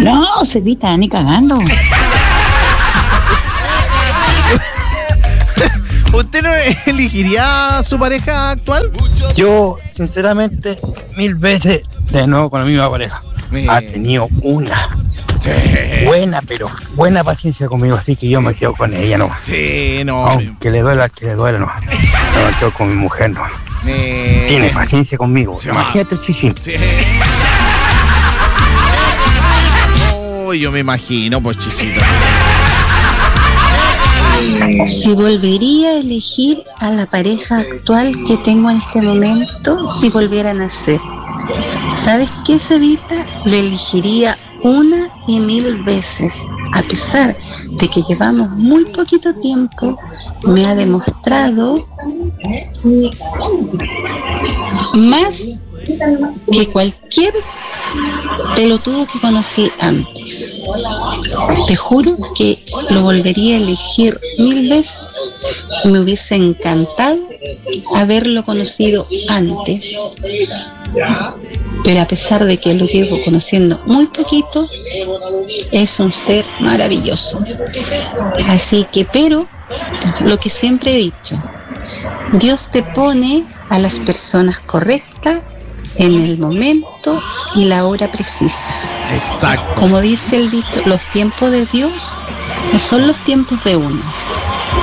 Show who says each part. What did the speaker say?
Speaker 1: No, Cevita, ni cagando.
Speaker 2: ¿Usted no elegiría a su pareja actual?
Speaker 3: Yo, sinceramente, 1000 veces de nuevo con la misma pareja. Ha tenido una buena, pero buena paciencia conmigo, así que yo me quedo con ella, ¿no?
Speaker 2: Sí, no.
Speaker 3: Aunque le duela, no. Yo me quedo con mi mujer, ¿no? Tiene paciencia conmigo. Sí, imagínate el chichín. Sí.
Speaker 2: Oh, yo me imagino, pues, chichito.
Speaker 4: Si volvería a elegir a la pareja actual que tengo en este momento, si volviera a nacer, ¿sabes qué, Cevita? Lo elegiría 1,000 veces. A pesar de que llevamos muy poquito tiempo, me ha demostrado más que cualquier pelotudo que conocí antes. Te juro que lo volvería a elegir 1000 veces. Me hubiese encantado haberlo conocido antes, pero a pesar de que lo llevo conociendo muy poquito, es un ser maravilloso. Así que, pero lo que siempre he dicho, Dios te pone a las personas correctas en el momento y la hora precisa.
Speaker 2: Exacto.
Speaker 4: Como dice el dicho, los tiempos de Dios no son los tiempos de uno.